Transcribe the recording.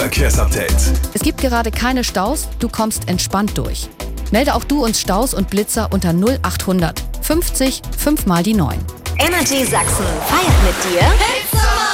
Verkehrsupdate. Es gibt gerade keine Staus, du kommst entspannt durch. Melde auch du uns Staus und Blitzer unter 0800 50 5 mal die 9. Energy Sachsen feiert mit dir.